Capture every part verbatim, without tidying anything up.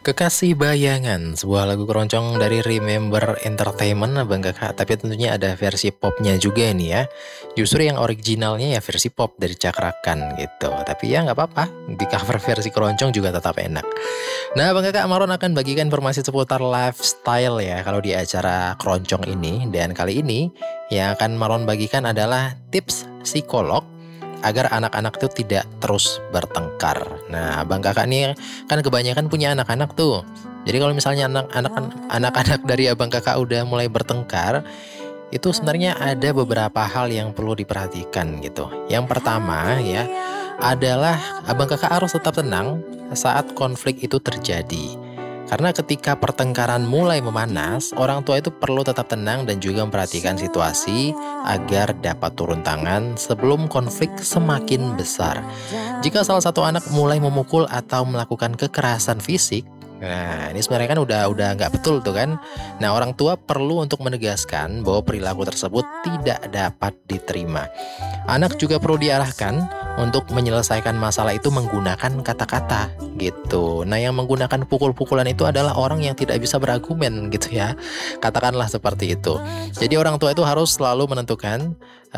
Kekasih Bayangan, sebuah lagu keroncong dari Remember Entertainment, Abang Kakak. Tapi tentunya ada versi popnya juga nih ya. Justru yang originalnya ya versi pop dari Cakrakan gitu. Tapi ya nggak apa-apa, di cover versi keroncong juga tetap enak. Nah, Abang Kakak, Maron akan bagikan informasi seputar lifestyle ya kalau di acara keroncong ini. Dan kali ini yang akan Maron bagikan adalah tips psikolog agar anak-anak itu tidak terus bertengkar. Nah, Abang Kakak nih kan kebanyakan punya anak-anak tuh. Jadi kalau misalnya anak-anak anak-anak dari Abang Kakak udah mulai bertengkar, itu sebenarnya ada beberapa hal yang perlu diperhatikan gitu. Yang pertama ya adalah Abang Kakak harus tetap tenang saat konflik itu terjadi. Karena ketika pertengkaran mulai memanas, orang tua itu perlu tetap tenang dan juga memperhatikan situasi agar dapat turun tangan sebelum konflik semakin besar. Jika salah satu anak mulai memukul atau melakukan kekerasan fisik, nah ini sebenarnya kan udah udah nggak betul tuh kan. Nah, orang tua perlu untuk menegaskan bahwa perilaku tersebut tidak dapat diterima. Anak juga perlu diarahkan untuk menyelesaikan masalah itu menggunakan kata-kata gitu. Nah, yang menggunakan pukul-pukulan itu adalah orang yang tidak bisa berargumen gitu ya. Katakanlah seperti itu. Jadi orang tua itu harus selalu menentukan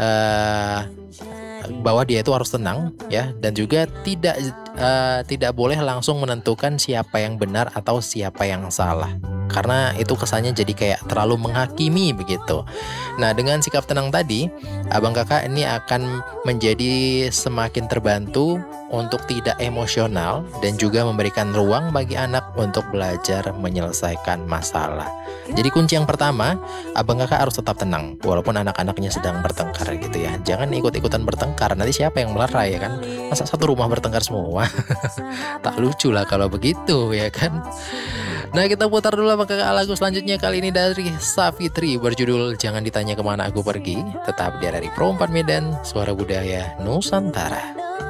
uh, bahwa dia itu harus tenang ya, dan juga tidak uh, tidak boleh langsung menentukan siapa yang benar atau siapa yang salah. Karena itu kesannya jadi kayak terlalu menghakimi begitu. Nah, dengan sikap tenang tadi, Abang Kakak ini akan menjadi semakin terbantu untuk tidak emosional dan juga memberikan ruang bagi anak untuk belajar menyelesaikan masalah. Jadi kunci yang pertama, Abang Kakak harus tetap tenang walaupun anak-anaknya sedang bertengkar gitu ya. Jangan ikut-ikutan bertengkar, nanti siapa yang melerai ya kan? Masa satu rumah bertengkar semua? Tak lucu lah kalau begitu ya kan? Nah, kita putar dulu Abang Kakak lagu selanjutnya, kali ini dari Savitri berjudul Jangan Ditanya Kemana Aku Pergi. Tetap di R R I Pro empat Medan, Suara Budaya Nusantara.